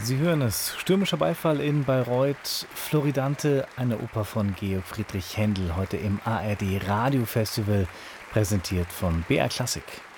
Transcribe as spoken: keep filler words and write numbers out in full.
Sie hören es, stürmischer Beifall in Bayreuth, Floridante, eine Oper von Georg Friedrich Händel, heute im A R D Radiofestival, präsentiert von B R Klassik.